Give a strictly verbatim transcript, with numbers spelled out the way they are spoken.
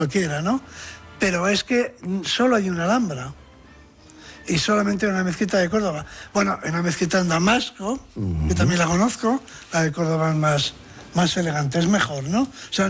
cualquiera, ¿no? Pero es que solo hay una Alhambra. Y solamente una mezquita de Córdoba. Bueno, en una mezquita en Damasco, uh-huh. que también la conozco, la de Córdoba es más, más elegante, es mejor, ¿no? O sea,